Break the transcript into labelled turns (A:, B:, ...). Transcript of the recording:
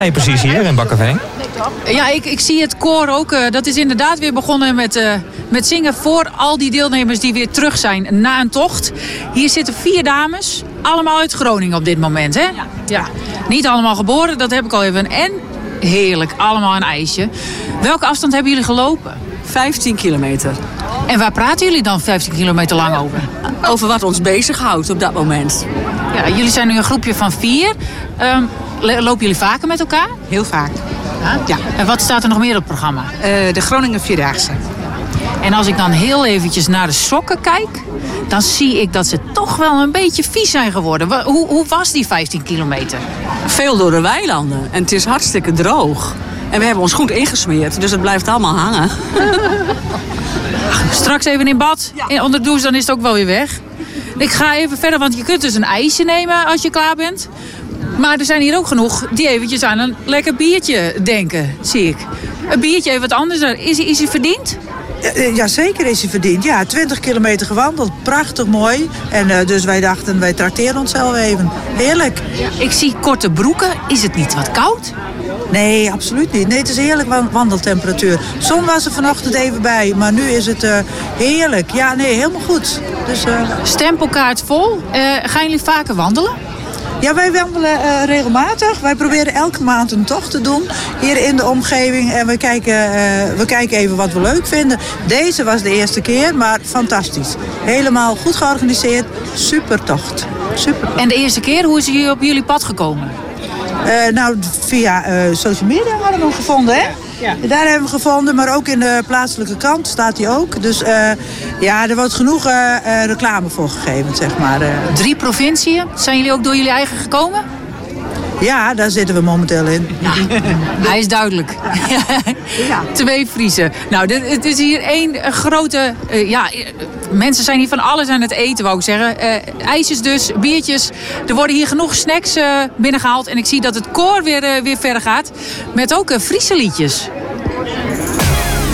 A: Nee, precies hier in Bakkeveen.
B: Ja, ik zie het koor ook. Dat is inderdaad weer begonnen met zingen voor al die deelnemers die weer terug zijn na een tocht. Hier zitten 4 dames, allemaal uit Groningen op dit moment, hè? Ja. Niet allemaal geboren, dat heb ik al even. En heerlijk, allemaal een ijsje. Welke afstand hebben jullie gelopen?
C: 15 kilometer.
B: En waar praten jullie dan 15 kilometer lang over?
C: Over wat ons bezighoudt op dat moment.
B: Ja, jullie zijn nu een groepje van 4. Lopen jullie vaker met elkaar?
D: Heel vaak.
B: Ja. En wat staat er nog meer op het programma?
D: De Groningen Vierdaagse.
B: En als ik dan heel eventjes naar de sokken kijk, dan zie ik dat ze toch wel een beetje vies zijn geworden. Hoe was die 15 kilometer?
C: Veel door de weilanden. En het is hartstikke droog. En we hebben ons goed ingesmeerd, dus het blijft allemaal hangen.
B: Straks even in bad, onder de douche, dan is het ook wel weer weg. Ik ga even verder, want je kunt dus een ijsje nemen als je klaar bent. Maar er zijn hier ook genoeg die eventjes aan een lekker biertje denken, zie ik. Een biertje even wat anders. Is hij verdiend?
E: Ja, zeker is hij verdiend. Ja, 20 kilometer gewandeld. Prachtig mooi. En dus wij dachten, wij trakteren onszelf even. Heerlijk.
B: Ik zie korte broeken. Is het niet wat koud?
E: Nee, absoluut niet. Nee, het is heerlijk wandeltemperatuur. Zon was er vanochtend even bij, maar nu is het heerlijk. Ja, nee, helemaal goed. Dus,
B: Stempelkaart vol. Gaan jullie vaker wandelen?
E: Ja, wij wandelen regelmatig. Wij proberen elke maand een tocht te doen hier in de omgeving. En we kijken even wat we leuk vinden. Deze was de eerste keer, maar fantastisch. Helemaal goed georganiseerd. Super tocht. Super.
B: En de eerste keer, hoe is hij op jullie pad gekomen?
E: Via social media hadden we hem gevonden, hè? Ja. Daar hebben we hem gevonden, maar ook in de plaatselijke krant staat hij ook. Dus er wordt genoeg reclame voor gegeven, zeg maar.
B: 3 provinciën. Zijn jullie ook door jullie eigen gekomen?
E: Ja, daar zitten we momenteel in.
B: Ja. Hij is duidelijk. Ja. 2 Friesen. Nou, het is hier 1 grote... mensen zijn hier van alles aan het eten, wou ik zeggen. IJsjes dus, biertjes. Er worden hier genoeg snacks binnengehaald. En ik zie dat het koor weer verder gaat. Met ook Friese liedjes.